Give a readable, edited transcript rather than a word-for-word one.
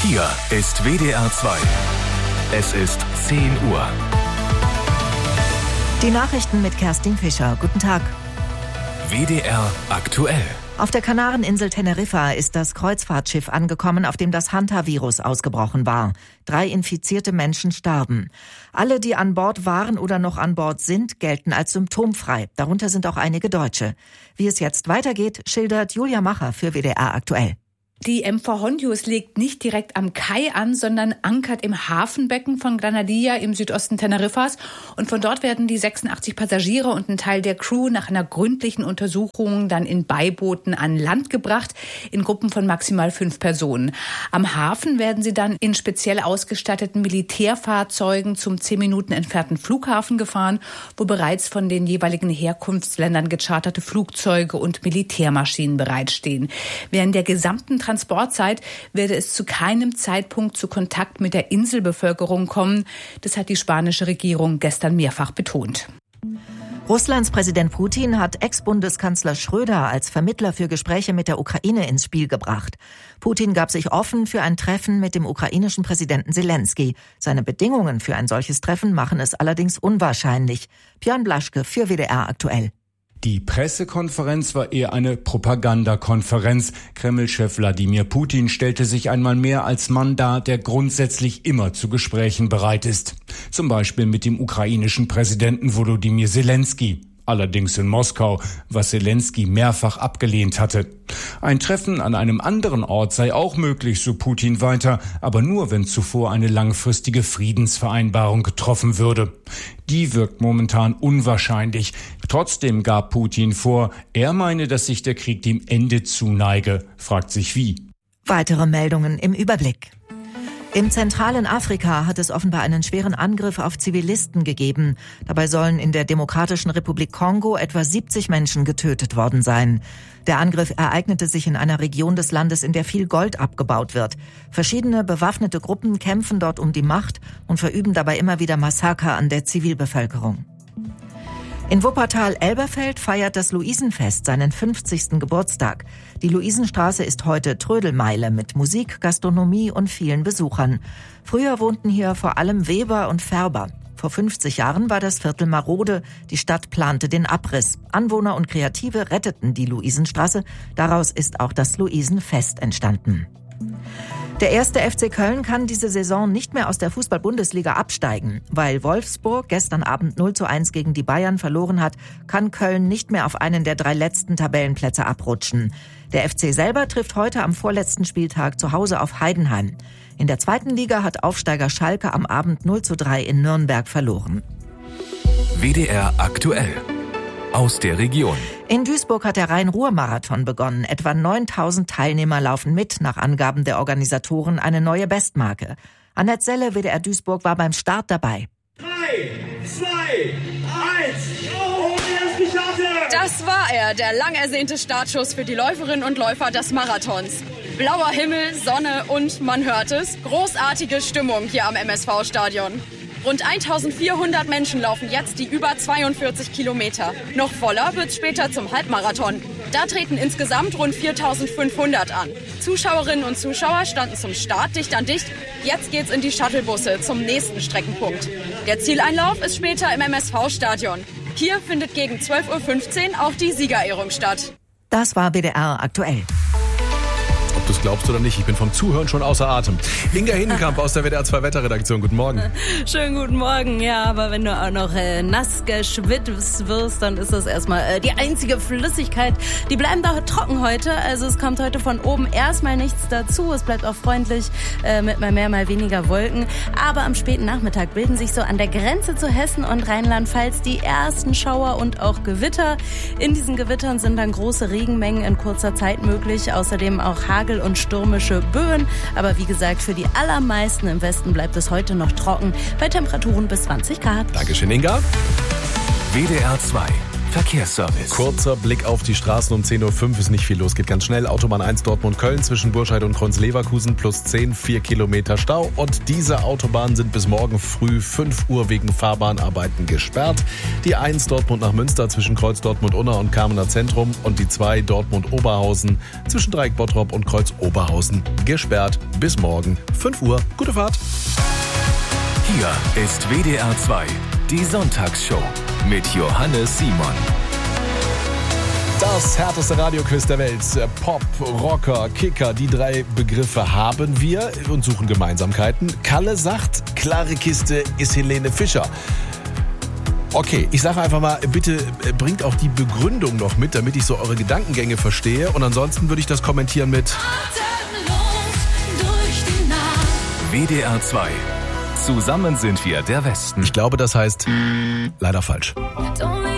Hier ist WDR 2. Es ist 10 Uhr. Die Nachrichten mit Kerstin Fischer. Guten Tag. WDR aktuell. Auf der Kanareninsel Teneriffa ist das Kreuzfahrtschiff angekommen, auf dem das Hantavirus ausgebrochen war. 3 infizierte Menschen starben. Alle, die an Bord waren oder noch an Bord sind, gelten als symptomfrei. Darunter sind auch einige Deutsche. Wie es jetzt weitergeht, schildert Julia Macher für WDR aktuell. Die MV Hondius legt nicht direkt am Kai an, sondern ankert im Hafenbecken von Granadilla im Südosten Teneriffas. Und von dort werden die 86 Passagiere und ein Teil der Crew nach einer gründlichen Untersuchung dann in Beibooten an Land gebracht, in Gruppen von maximal 5 Personen. Am Hafen werden sie dann in speziell ausgestatteten Militärfahrzeugen zum 10 Minuten entfernten Flughafen gefahren, wo bereits von den jeweiligen Herkunftsländern gecharterte Flugzeuge und Militärmaschinen bereitstehen. Während der gesamten Transportzeit werde es zu keinem Zeitpunkt zu Kontakt mit der Inselbevölkerung kommen. Das hat die spanische Regierung gestern mehrfach betont. Russlands Präsident Putin hat Ex-Bundeskanzler Schröder als Vermittler für Gespräche mit der Ukraine ins Spiel gebracht. Putin gab sich offen für ein Treffen mit dem ukrainischen Präsidenten Zelensky. Seine Bedingungen für ein solches Treffen machen es allerdings unwahrscheinlich. Björn Blaschke für WDR aktuell. Die Pressekonferenz war eher eine Propagandakonferenz. Kreml-Chef Wladimir Putin stellte sich einmal mehr als Mann dar, der grundsätzlich immer zu Gesprächen bereit ist. Zum Beispiel mit dem ukrainischen Präsidenten Volodymyr Zelensky. Allerdings in Moskau, was Zelensky mehrfach abgelehnt hatte. Ein Treffen an einem anderen Ort sei auch möglich, so Putin weiter, aber nur, wenn zuvor eine langfristige Friedensvereinbarung getroffen würde. Die wirkt momentan unwahrscheinlich. Trotzdem gab Putin vor, er meine, dass sich der Krieg dem Ende zuneige. Fragt sich wie. Weitere Meldungen im Überblick. Im zentralen Afrika hat es offenbar einen schweren Angriff auf Zivilisten gegeben. Dabei sollen in der Demokratischen Republik Kongo etwa 70 Menschen getötet worden sein. Der Angriff ereignete sich in einer Region des Landes, in der viel Gold abgebaut wird. Verschiedene bewaffnete Gruppen kämpfen dort um die Macht und verüben dabei immer wieder Massaker an der Zivilbevölkerung. In Wuppertal-Elberfeld feiert das Luisenfest seinen 50. Geburtstag. Die Luisenstraße ist heute Trödelmeile mit Musik, Gastronomie und vielen Besuchern. Früher wohnten hier vor allem Weber und Färber. Vor 50 Jahren war das Viertel marode. Die Stadt plante den Abriss. Anwohner und Kreative retteten die Luisenstraße. Daraus ist auch das Luisenfest entstanden. Der 1. FC Köln kann diese Saison nicht mehr aus der Fußball-Bundesliga absteigen. Weil Wolfsburg gestern Abend 0:1 gegen die Bayern verloren hat, kann Köln nicht mehr auf einen der 3 letzten Tabellenplätze abrutschen. Der FC selber trifft heute am vorletzten Spieltag zu Hause auf Heidenheim. In der 2. Liga hat Aufsteiger Schalke am Abend 0:3 in Nürnberg verloren. WDR aktuell. Aus der Region. In Duisburg hat der Rhein-Ruhr-Marathon begonnen. Etwa 9000 Teilnehmer laufen mit, nach Angaben der Organisatoren eine neue Bestmarke. Annette Selle, WDR Duisburg, war beim Start dabei. 3, 2, 1, oh, er ist gestartet! Das war er, der lang ersehnte Startschuss für die Läuferinnen und Läufer des Marathons. Blauer Himmel, Sonne und, man hört es, großartige Stimmung hier am MSV-Stadion. Rund 1400 Menschen laufen jetzt die über 42 Kilometer. Noch voller wird's später zum Halbmarathon. Da treten insgesamt rund 4500 an. Zuschauerinnen und Zuschauer standen zum Start dicht an dicht. Jetzt geht's in die Shuttlebusse zum nächsten Streckenpunkt. Der Zieleinlauf ist später im MSV-Stadion. Hier findet gegen 12:15 Uhr auch die Siegerehrung statt. Das war WDR aktuell. Ob du es glaubst oder nicht, ich bin vom Zuhören schon außer Atem. Inga Hindenkamp aus der WDR 2 Wetterredaktion, guten Morgen. Schönen guten Morgen, ja, aber wenn du auch noch nass geschwitzt wirst, dann ist das erstmal die einzige Flüssigkeit. Die bleiben da trocken heute, also es kommt heute von oben erstmal nichts dazu. Es bleibt auch freundlich mit mal mehr, mal weniger Wolken. Aber am späten Nachmittag bilden sich so an der Grenze zu Hessen und Rheinland-Pfalz die ersten Schauer und auch Gewitter. In diesen Gewittern sind dann große Regenmengen in kurzer Zeit möglich, außerdem auch Hagel und stürmische Böen. Aber wie gesagt, für die allermeisten im Westen bleibt es heute noch trocken bei Temperaturen bis 20 Grad. Dankeschön, Inga. WDR 2. Verkehrsservice. Kurzer Blick auf die Straßen um 10.05 Uhr ist nicht viel los. Geht ganz schnell. Autobahn 1 Dortmund-Köln zwischen Burscheid und Kreuz-Leverkusen plus 10, 4 Kilometer Stau. Und diese Autobahnen sind bis morgen früh 5 Uhr wegen Fahrbahnarbeiten gesperrt. Die 1 Dortmund nach Münster zwischen Kreuz Dortmund-Unna und Kamener Zentrum und die 2 Dortmund-Oberhausen zwischen Dreieck Bottrop und Kreuz Oberhausen gesperrt. Bis morgen 5 Uhr. Gute Fahrt. Hier ist WDR 2, die Sonntagsshow mit Johannes Simon. Das härteste Radioquiz der Welt. Pop, Rocker, Kicker, die 3 Begriffe haben wir und suchen Gemeinsamkeiten. Kalle sagt, klare Kiste ist Helene Fischer. Okay, ich sage einfach mal, bitte bringt auch die Begründung noch mit, damit ich so eure Gedankengänge verstehe. Und ansonsten würde ich das kommentieren mit WDR 2. Zusammen sind wir der Westen. Ich glaube, das heißt leider falsch.